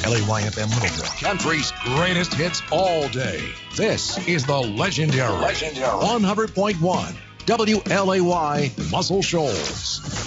LAYFM Middleton, country's greatest hits all day. This is the legendary 100.1 WLAY Muscle Shoals.